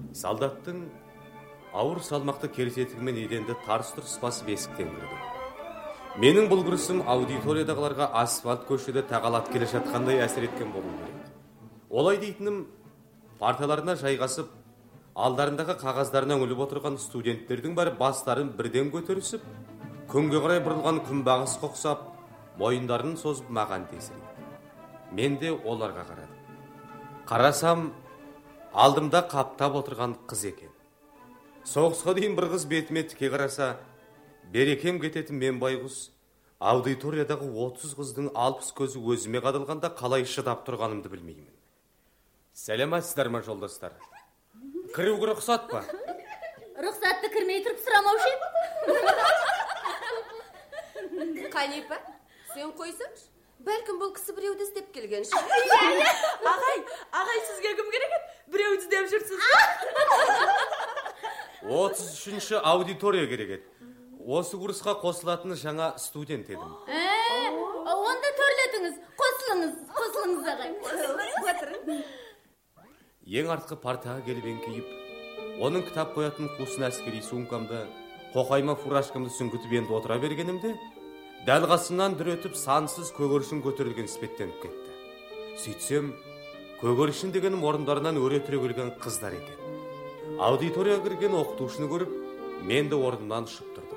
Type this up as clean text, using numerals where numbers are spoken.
Солдаттың ауыр салмақты керсетігімен еденді тарс-тұрс басып есіктен кірді. Менің бұл кірісім аудиториядағыларға асфальт көшеде тағалат келе жатқандай әсер еткен болу керек. Олай дейтінім, парталарына жайғасып, алдарындағы қағаздарына үңіліп отырған студенттердің бәрі бастарын бірден көтерісіп, күнге қарай бұрылған күнбағыс қоқсап, мойындарын созып маған тесірейді. Мен де оларға қарадым. Қарасам, алдымда қаптап отырған қыз екен. Соғысқа дейін бір қыз бетіме тіке қараса, берекем кететін мен байғұс, аудиториядағы 30 қыздың 60 көзі өзіме қадалғанда қалай шыдап тұрғанымды білмеймін. Сәлематсыздар ма, жолдастар? Кіруге рұқсат па? Рұқсатты кірмей тұрып сұрамаушы еді. Қанипа, сен қойсаңшы. Бәлкім бұл кісі біреуді іздеп келген шығар. Ағай, сізге кім керек еді? Біреуді іздеп жүрсіз. 33-ші аудитория керек еді. Осы курсқа қосылатын жаңа студент едім. Онда төрлетіңіз, қосылыңыз ағай. Ең артқы партаға келіп еңкейіп, оның кітап қоятын қусын әскери сумкамды, қоқайма фуражкамды сүңгітіп енді отыра бергенімде, дәл қасымнан дүр өтіп сансыз көгершін көтерілген іспеттеніп кетті. Сөйтсем, көгершін дегенім орындарынан өре түрегелген қыздар екен. Аудиторияға кірген оқытушыны көріп, мен де орнымнан ұшып тұрдым.